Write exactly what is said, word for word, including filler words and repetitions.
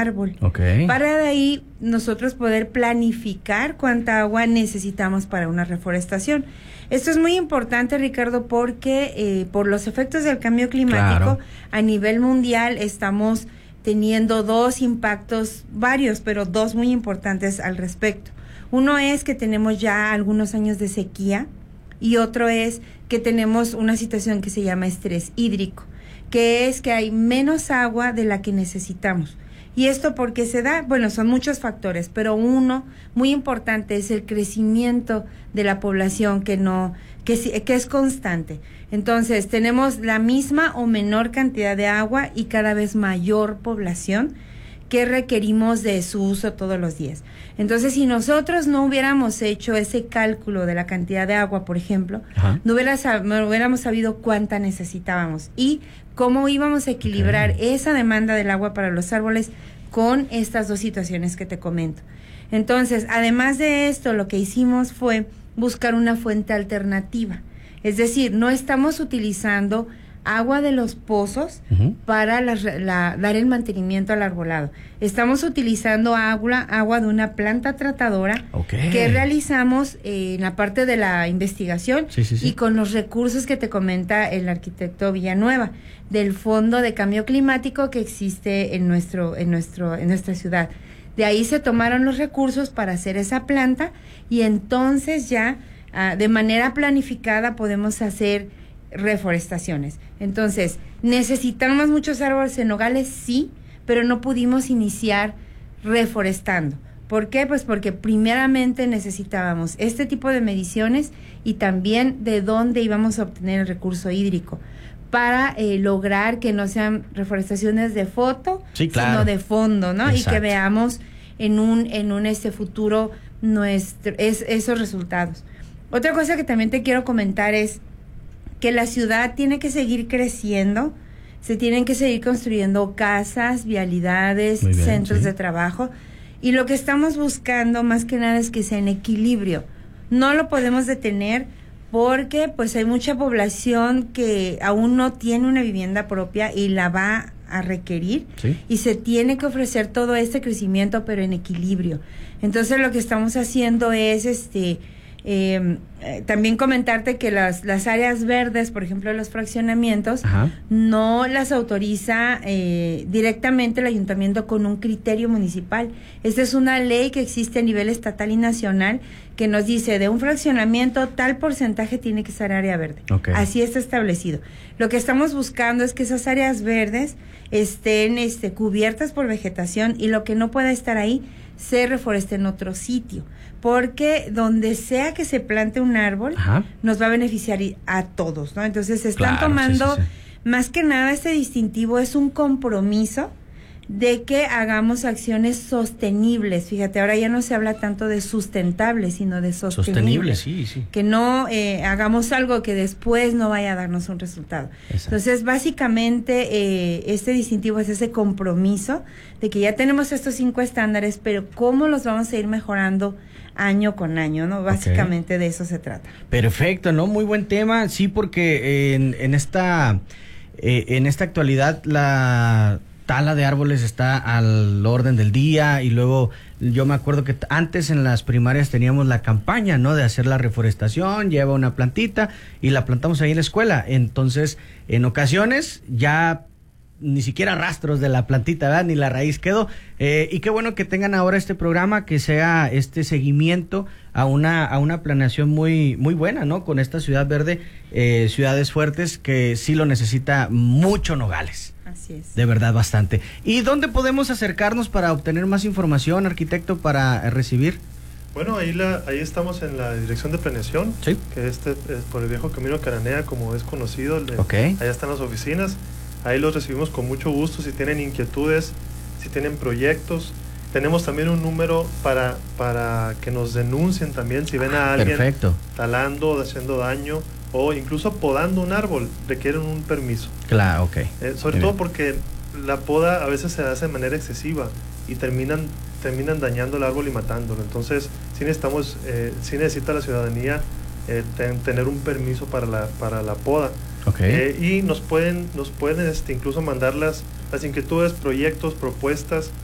árbol. Okay. Para de ahí nosotros poder planificar cuánta agua necesitamos para una reforestación. Esto es muy importante, Ricardo, porque eh, por los efectos del cambio climático, claro, a nivel mundial estamos teniendo dos impactos, varios, pero dos muy importantes al respecto. Uno es que tenemos ya algunos años de sequía y otro es que tenemos una situación que se llama estrés hídrico, que es que hay menos agua de la que necesitamos. ¿Y esto por qué se da? Bueno, son muchos factores, pero uno muy importante es el crecimiento de la población que no, que, que es constante. Entonces, tenemos la misma o menor cantidad de agua y cada vez mayor población que requerimos de su uso todos los días. Entonces, si nosotros no hubiéramos hecho ese cálculo de la cantidad de agua, por ejemplo, no, hubiera, no hubiéramos sabido cuánta necesitábamos y cómo íbamos a equilibrar okay. esa demanda del agua para los árboles con estas dos situaciones que te comento. Entonces, además de esto, lo que hicimos fue buscar una fuente alternativa. Es decir, no estamos utilizando agua de los pozos uh-huh. para la, la, dar el mantenimiento al arbolado. Estamos utilizando agua, agua de una planta tratadora okay. que realizamos eh, en la parte de la investigación sí, sí, sí. y con los recursos que te comenta el arquitecto Villanueva del Fondo de Cambio Climático que existe en nuestro, en nuestro, en nuestra ciudad. De ahí se tomaron los recursos para hacer esa planta y entonces ya uh, de manera planificada podemos hacer reforestaciones. Entonces, ¿necesitamos muchos árboles en nogales? Sí, pero no pudimos iniciar reforestando. ¿Por qué? Pues porque primeramente necesitábamos este tipo de mediciones y también de dónde íbamos a obtener el recurso hídrico para eh, lograr que no sean reforestaciones de foto, sí, claro. sino de fondo, ¿no? Exacto. Y que veamos en un en un este futuro nuestro es, esos resultados. Otra cosa que también te quiero comentar es que la ciudad tiene que seguir creciendo, se tienen que seguir construyendo casas, vialidades, bien, centros sí. de trabajo, y lo que estamos buscando más que nada es que sea en equilibrio. No lo podemos detener porque pues hay mucha población que aún no tiene una vivienda propia y la va a requerir ¿sí? y se tiene que ofrecer todo este crecimiento pero en equilibrio. Entonces lo que estamos haciendo es este Eh, eh, también comentarte que las, las áreas verdes, por ejemplo, los fraccionamientos, Ajá. no las autoriza eh, directamente el ayuntamiento con un criterio municipal. Esta es una ley que existe a nivel estatal y nacional que nos dice de un fraccionamiento tal porcentaje tiene que ser área verde. Okay. Así está establecido. Lo que estamos buscando es que esas áreas verdes estén este, cubiertas por vegetación y lo que no pueda estar ahí se reforeste en otro sitio, porque donde sea que se plante un árbol, Ajá. nos va a beneficiar a todos, ¿no? Entonces se están claro, tomando, sí, sí, sí. más que nada este distintivo es un compromiso de que hagamos acciones sostenibles. Fíjate, ahora ya no se habla tanto de sustentables, sino de sostenibles. Sostenibles, sí, sí. Que no eh, hagamos algo que después no vaya a darnos un resultado. Exacto. Entonces, básicamente, eh, este distintivo es ese compromiso de que ya tenemos estos cinco estándares, pero cómo los vamos a ir mejorando año con año, ¿no? Básicamente okay. de eso se trata. Perfecto, ¿no? Muy buen tema, sí, porque en, en esta eh, en esta actualidad la tala de árboles está al orden del día y luego yo me acuerdo que antes en las primarias teníamos la campaña, ¿no? De hacer la reforestación, lleva una plantita y la plantamos ahí en la escuela. Entonces, en ocasiones ya ni siquiera rastros de la plantita, ¿verdad? Ni la raíz quedó. Eh, y qué bueno que tengan ahora este programa, que sea este seguimiento a una a una planeación muy muy buena, ¿no? Con esta ciudad verde, eh, ciudades fuertes que sí lo necesita mucho Nogales. Así es. De verdad, bastante. ¿Y dónde podemos acercarnos para obtener más información, arquitecto, para recibir? Bueno, ahí la ahí estamos en la dirección de planeación, sí. que este es por el viejo camino Cananea, como es conocido. El de, okay. Allá están las oficinas. Ahí los recibimos con mucho gusto si tienen inquietudes, si tienen proyectos. Tenemos también un número para, para que nos denuncien también si ven a alguien Perfecto. talando, haciendo daño o incluso podando un árbol, requieren un permiso. Claro, ok. Eh, sobre Muy todo bien. Porque la poda a veces se hace de manera excesiva y terminan, terminan dañando el árbol y matándolo. Entonces sí necesitamos, eh, sí necesita la ciudadanía eh, ten, tener un permiso para la, para la poda. Okay. Eh, y nos pueden nos pueden este, incluso mandar las, las inquietudes, proyectos, propuestas